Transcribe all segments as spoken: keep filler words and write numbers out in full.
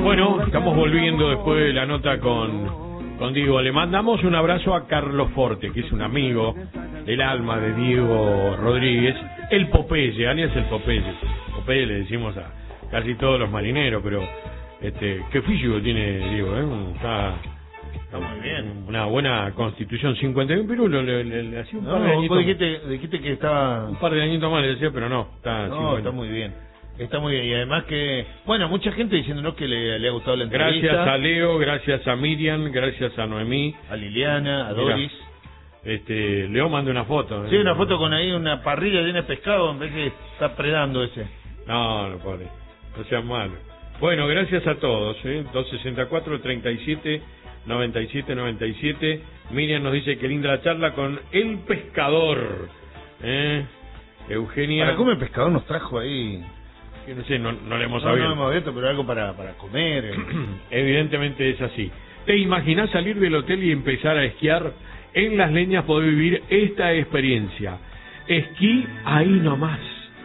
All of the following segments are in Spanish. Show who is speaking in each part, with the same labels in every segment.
Speaker 1: Bueno, estamos volviendo después de la nota con, con Diego. Le mandamos un abrazo a Carlos Forte, que es un amigo del alma de Diego Rodríguez. El Popeye, Ania es el Popeye. Popeye le decimos a casi todos los marineros, pero este, qué físico tiene Diego, ¿eh? Está,
Speaker 2: está muy bien.
Speaker 1: Una buena constitución, cincuenta y uno pirulos, le, le, le hacía un par
Speaker 2: no,
Speaker 1: de añitos.
Speaker 2: Vos dijiste, dijiste que estaba...
Speaker 1: Un par de añitos más le decía, pero no, está
Speaker 2: No,
Speaker 1: cincuenta.
Speaker 2: está muy bien. Está muy bien, y además que, bueno, mucha gente diciéndonos que le, le ha gustado la entrevista.
Speaker 1: Gracias a Leo, gracias a Miriam, gracias a Noemí,
Speaker 2: a Liliana, a Doris.
Speaker 1: Mirá, este, Leo manda una foto.
Speaker 2: Sí,
Speaker 1: ¿eh?
Speaker 2: una foto con ahí una parrilla llena de pescado, en vez que está predando ese.
Speaker 1: No, no, pobre, no sean malos. Bueno, gracias a todos, ¿eh? dos sesenta y cuatro, treinta y siete, noventa y siete, noventa y siete. Miriam nos dice que linda la charla con el pescador. ¿eh? Eugenia.
Speaker 2: ¿Para comer pescador nos trajo ahí?
Speaker 1: No sé, no, no le hemos
Speaker 2: no,
Speaker 1: abierto.
Speaker 2: No hemos abierto, pero algo para, para comer. Eh.
Speaker 1: Evidentemente es así. ¿Te imaginás salir del hotel y empezar a esquiar? En Las Leñas podés vivir esta experiencia. Esquí ahí nomás.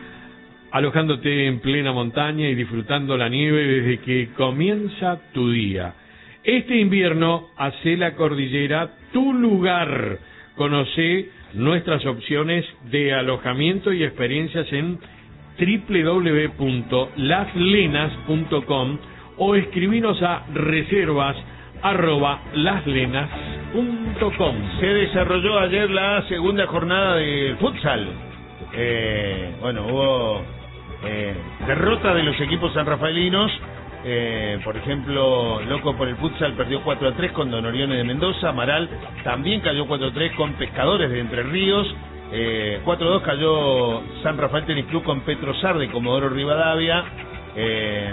Speaker 1: Alojándote en plena montaña y disfrutando la nieve desde que comienza tu día. Este invierno, hacé la cordillera tu lugar. Conocé nuestras opciones de alojamiento y experiencias en doble u doble u doble u punto las lenas punto com o escribinos a reservas arroba las lenas punto com.
Speaker 2: Se desarrolló ayer la segunda jornada de futsal. Eh, bueno, hubo eh, derrota de los equipos sanrafaelinos. Eh, por ejemplo, Loco por el Futsal perdió cuatro a tres con Don Orione de Mendoza. Amaral también cayó cuatro a tres con Pescadores de Entre Ríos. Eh, cuatro a dos cayó San Rafael Tenis Club con Petrosar de Comodoro Rivadavia. Eh,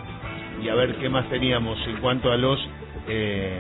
Speaker 2: y a ver qué más teníamos en cuanto a los eh,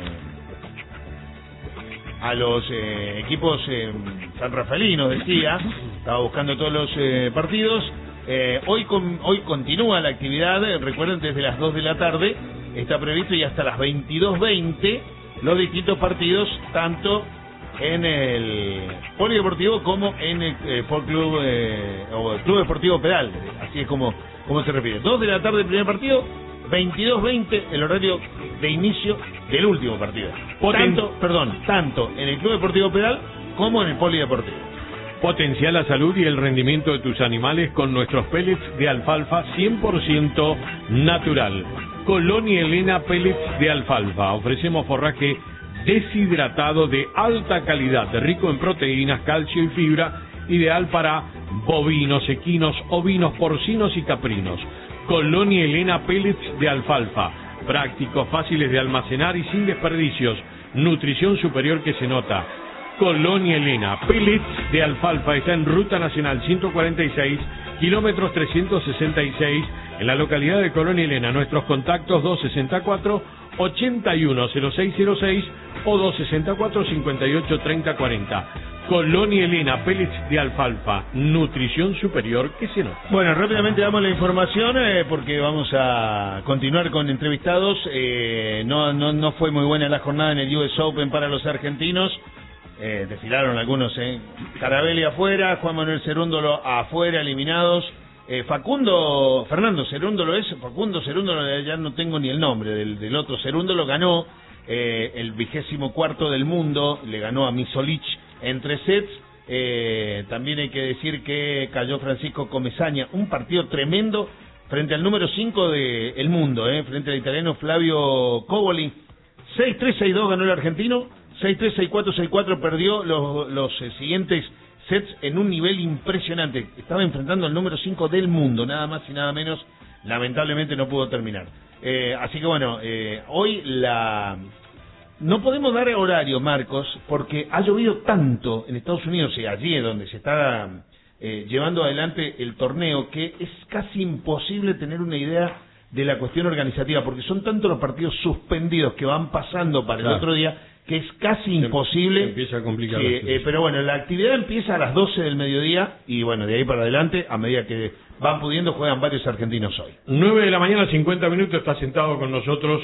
Speaker 2: a los eh, equipos eh, sanrafaelinos, decía. Estaba buscando todos los eh, partidos. Eh, hoy con, hoy continúa la actividad. Recuerden, desde las dos de la tarde está previsto y hasta las veintidós veinte los distintos partidos, tanto en el Polideportivo como en el eh, Club eh, o el Club Deportivo Pedal, así es como, como se refiere. dos de la tarde el primer partido, veintidós veinte el horario de inicio del último partido.
Speaker 1: Poten...
Speaker 2: Tanto, perdón, tanto en el Club Deportivo Pedal como en el Polideportivo.
Speaker 1: Potencia la salud y el rendimiento de tus animales con nuestros pellets de alfalfa cien por ciento natural. Colonia Elena Pellets de Alfalfa. Ofrecemos forraje deshidratado de alta calidad, rico en proteínas, calcio y fibra, ideal para bovinos, equinos, ovinos, porcinos y caprinos. Colonia Elena Pellets de Alfalfa. Prácticos, fáciles de almacenar y sin desperdicios. Nutrición superior que se nota. Colonia Elena Pellets de Alfalfa está en Ruta Nacional ciento cuarenta y seis, kilómetros trescientos sesenta y seis, en la localidad de Colonia Elena. Nuestros contactos dos sesenta y cuatro, ochenta y uno, cero seis cero seis o dos sesenta y cuatro, cincuenta y ocho, treinta cuarenta. Colonia Elena Pellets de Alfalfa, nutrición superior que se nota.
Speaker 2: Bueno, rápidamente damos la información eh, porque vamos a continuar con entrevistados. Eh, no, no, no fue muy buena la jornada en el U S Open para los argentinos. Eh, desfilaron algunos, eh. Carabelli afuera, Juan Manuel Cerúndolo afuera, eliminados. Eh, Facundo, Fernando Cerúndolo es, Facundo Cerúndolo, ya no tengo ni el nombre del, del otro. Cerúndolo ganó eh, el vigésimo cuarto del mundo, le ganó a Misolic en tres sets. Eh, también hay que decir que cayó Francisco Comesaña, un partido tremendo frente al número cinco del mundo, eh, frente al italiano Flavio Coboli. seis tres, seis dos ganó el argentino. seis tres, seis cuatro, seis cuatro perdió los, los eh, siguientes sets en un nivel impresionante. Estaba enfrentando al número cinco del mundo, nada más y nada menos. Lamentablemente no pudo terminar. Eh, así que bueno, eh, hoy la... No podemos dar horario, Marcos, porque ha llovido tanto en Estados Unidos y allí es donde se está eh, llevando adelante el torneo, que es casi imposible tener una idea de la cuestión organizativa, porque son tantos los partidos suspendidos que van pasando para claro. el otro día, que es casi imposible.
Speaker 1: Se empieza a complicar.
Speaker 2: Que, eh, pero bueno, la actividad empieza a las doce del mediodía y bueno, de ahí para adelante, a medida que van pudiendo, juegan varios argentinos hoy.
Speaker 1: nueve de la mañana, cincuenta minutos, está sentado con nosotros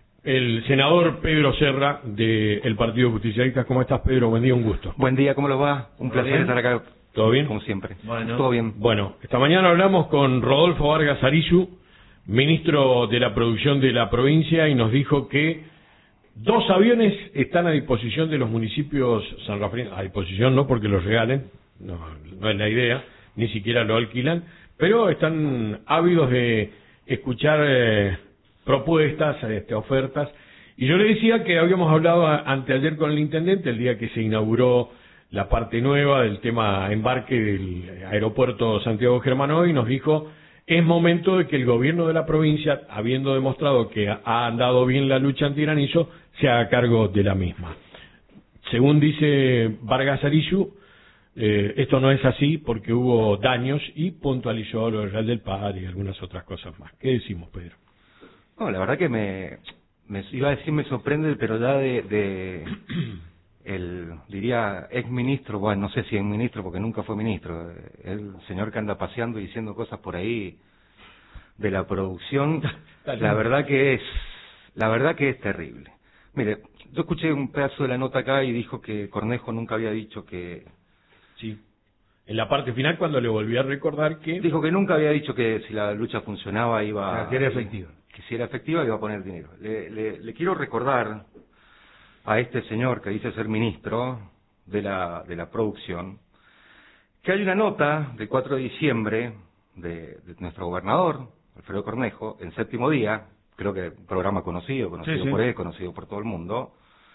Speaker 1: el senador Pedro Serra del Partido Justicialista. ¿Cómo estás, Pedro? Buen día, un gusto.
Speaker 3: Buen día, ¿cómo les va? Un placer
Speaker 2: bien?
Speaker 3: estar acá.
Speaker 1: ¿Todo bien?
Speaker 3: Como siempre.
Speaker 2: Bueno.
Speaker 3: Todo bien.
Speaker 1: Bueno, esta mañana hablamos con Rodolfo Vargas Arizu, ministro de la producción de la provincia, y nos dijo que dos aviones están a disposición de los municipios sanrafañeños. A disposición no porque los regalen, no, no es la idea, ni siquiera lo alquilan, pero están ávidos de escuchar eh, propuestas, este, ofertas. Y yo le decía que habíamos hablado a, anteayer con el intendente, el día que se inauguró la parte nueva del tema embarque del aeropuerto Santiago Germano, y nos dijo, es momento de que el gobierno de la provincia, habiendo demostrado que ha andado bien la lucha antigranizo, se haga cargo de la misma. Según dice Vargas Arizu, eh, esto no es así porque hubo daños, y puntualizó lo del Real del Padre y algunas otras cosas más. ¿Qué decimos, Pedro?
Speaker 3: No, la verdad que me, me iba a decir me sorprende, pero ya de, de el, diría, ex ministro, bueno, no sé si es ministro porque nunca fue ministro, el señor que anda paseando y diciendo cosas por ahí de la producción, la verdad que es, la verdad que es terrible. Mire, yo escuché un pedazo de la nota acá y dijo que Cornejo nunca había dicho que...
Speaker 1: Sí, en la parte final cuando le volví a recordar que...
Speaker 3: Dijo que nunca había dicho que si la lucha funcionaba iba...
Speaker 2: Que era efectiva.
Speaker 3: Que si era efectiva iba a poner dinero. Le, le, le quiero recordar a este señor que dice ser ministro de la, de la producción, que hay una nota del cuatro de diciembre de, de nuestro gobernador, Alfredo Cornejo, en Séptimo Día, creo que programa conocido, conocido sí, sí. por él, conocido por todo el mundo,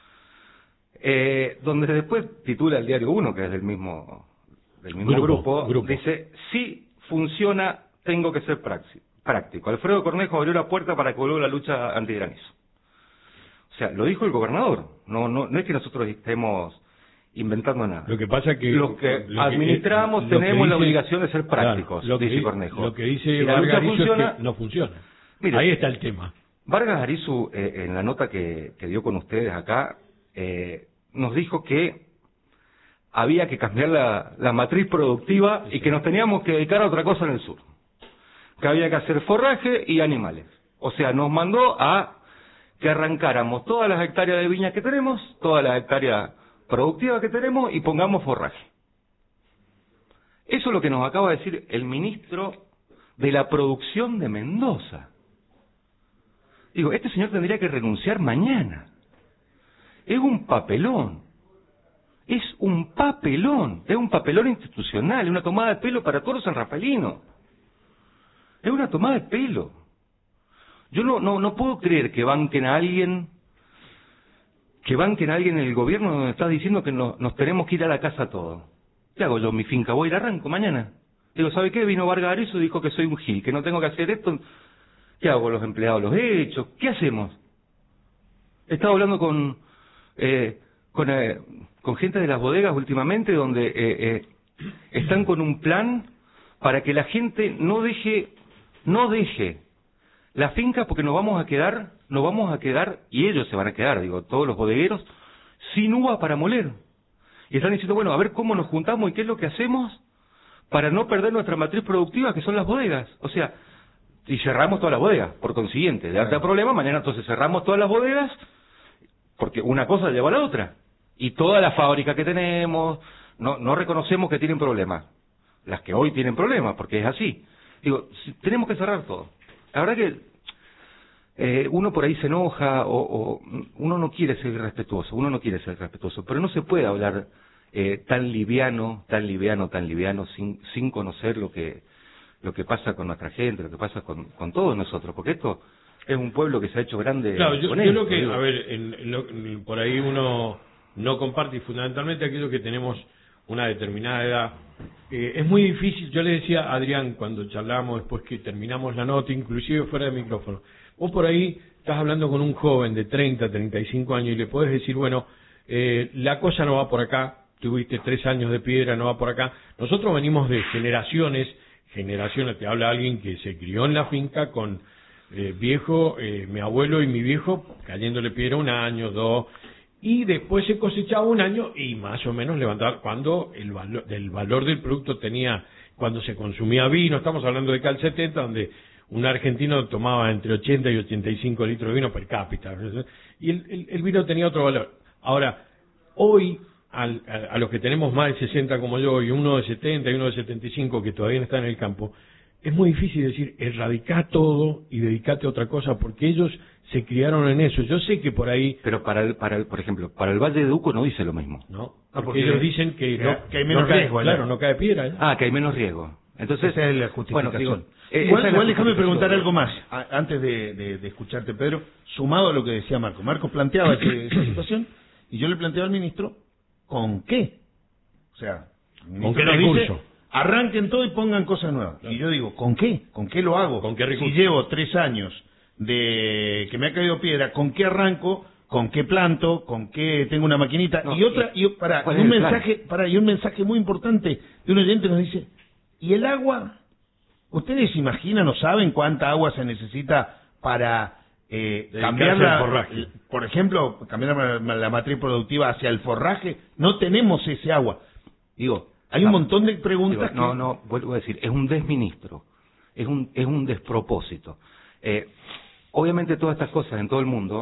Speaker 3: eh, donde después titula el Diario Uno, que es del mismo, del mismo grupo, grupo, grupo, dice, si funciona, tengo que ser práctico. Alfredo Cornejo abrió la puerta para que vuelva la lucha antigranizo. O sea, lo dijo el gobernador, no, no, no es que nosotros estemos inventando nada.
Speaker 1: Lo que pasa es que
Speaker 3: los que lo administramos que, tenemos dice, la obligación de ser prácticos, claro, lo
Speaker 1: dice
Speaker 3: que, Cornejo.
Speaker 1: Lo que dice Vargas Arizu es que no funciona.
Speaker 3: Mire,
Speaker 1: ahí está el tema.
Speaker 3: Vargas Arizu, eh, en la nota que, que dio con ustedes acá, eh, nos dijo que había que cambiar la, la matriz productiva sí, y que nos teníamos que dedicar a otra cosa en el sur. Que había que hacer forraje y animales. O sea, nos mandó a que arrancáramos todas las hectáreas de viñas que tenemos, todas las hectáreas productivas que tenemos y pongamos forraje. Eso es lo que nos acaba de decir el ministro de la producción de Mendoza. Digo, este señor tendría que renunciar mañana. Es un papelón. Es un papelón. Es un papelón institucional. Es una tomada de pelo para todos los sanrafaelinos. Es una tomada de pelo. Yo no, no, no puedo creer que banquen a alguien, que banquen a alguien en el gobierno donde está diciendo que no, nos tenemos que ir a la casa todos. ¿Qué hago yo? Mi finca, voy a ir a arranco mañana. Digo, ¿sabe qué? Vino Vargas Arizu y dijo que soy un gil, que no tengo que hacer esto. ¿Qué hago? Los empleados los he hecho. ¿Qué hacemos? He estado hablando con, eh, con, eh, con gente de las bodegas últimamente donde eh, eh, están con un plan para que la gente no deje, no deje la finca porque nos vamos a quedar, nos vamos a quedar, y ellos se van a quedar, digo, todos los bodegueros, sin uva para moler. Y están diciendo, bueno, a ver cómo nos juntamos y qué es lo que hacemos para no perder nuestra matriz productiva, que son las bodegas. O sea, y cerramos todas las bodegas, por consiguiente, de darte problema, mañana entonces cerramos todas las bodegas, porque una cosa lleva a la otra. Y todas las fábricas que tenemos, no, no reconocemos que tienen problemas. Las que hoy tienen problemas, porque es así. Digo, tenemos que cerrar todo. La verdad que eh, uno por ahí se enoja o, o uno no quiere ser respetuoso, uno no quiere ser respetuoso, pero no se puede hablar eh, tan liviano, tan liviano, tan liviano, sin, sin conocer lo que lo que pasa con nuestra gente, lo que pasa con, con todos nosotros, porque esto es un pueblo que se ha hecho grande.
Speaker 1: Claro, yo,
Speaker 3: con
Speaker 1: yo
Speaker 3: esto,
Speaker 1: lo que,
Speaker 3: digo.
Speaker 1: a ver, en, en lo, en, por ahí uno no comparte, y fundamentalmente aquellos que tenemos una determinada edad, eh, es muy difícil. Yo le decía a Adrián cuando charlamos después que terminamos la nota, inclusive fuera de micrófono, vos por ahí estás hablando con un joven de treinta, treinta y cinco años y le podés decir, bueno, eh, la cosa no va por acá, tuviste tres años de piedra, no va por acá. Nosotros venimos de generaciones, generaciones, te habla alguien que se crió en la finca con eh, viejo, eh, mi abuelo y mi viejo cayéndole piedra un año, dos, y después se cosechaba un año y más o menos levantaba cuando el valor, el valor del producto tenía, cuando se consumía vino, estamos hablando de Cal setenta, donde un argentino tomaba entre ochenta y ochenta y cinco litros de vino per cápita, y el, el, el vino tenía otro valor. Ahora, hoy, al, a, a los que tenemos más de sesenta como yo, y uno de setenta y uno de setenta y cinco que todavía no está en el campo, es muy difícil decir, erradicá todo y dedicate a otra cosa, porque ellos se criaron en eso. Yo sé que por ahí...
Speaker 3: Pero para el, para el, por ejemplo, para el Valle de Uco no dice lo mismo.
Speaker 1: No,
Speaker 2: porque,
Speaker 1: porque ellos dicen que,
Speaker 2: que,
Speaker 1: no,
Speaker 2: que hay menos
Speaker 1: no cae,
Speaker 2: riesgo.
Speaker 1: Claro, no cae piedra. ¿eh?
Speaker 3: Ah, que hay menos riesgo. Entonces,
Speaker 2: esa es la justificación.
Speaker 3: Bueno, digo, eh,
Speaker 2: igual
Speaker 3: esa es
Speaker 2: igual
Speaker 3: la
Speaker 2: déjame
Speaker 3: justificación.
Speaker 2: preguntar algo más, a, antes de, de, de escucharte, Pedro, sumado a lo que decía Marco. Marco planteaba ese, esa situación, y yo le planteaba al ministro, ¿con qué? O sea, el
Speaker 1: ¿con qué
Speaker 2: nos
Speaker 1: recurso?
Speaker 2: dice, arranquen todo y pongan cosas nuevas. Claro. Y yo digo, ¿con qué? ¿Con qué lo hago?
Speaker 1: ¿Con qué recurso?
Speaker 2: Si llevo tres años de que me ha caído piedra, ¿con qué arranco? ¿Con qué planto? ¿Con qué tengo una maquinita?
Speaker 3: No,
Speaker 2: y otra, y, para, y un mensaje, para, y un mensaje muy importante de un oyente nos dice, ¿y el agua? ¿Ustedes imaginan o saben cuánta agua se necesita para eh, cambiar la,
Speaker 1: forraje.
Speaker 2: por ejemplo, cambiar la, la matriz productiva hacia el forraje? No tenemos ese agua. Digo, hay un
Speaker 3: no,
Speaker 2: montón de preguntas.
Speaker 3: Digo, no,
Speaker 2: que...
Speaker 3: no, vuelvo a decir, es un desministro, es un, es un despropósito. Eh, obviamente todas estas cosas en todo el mundo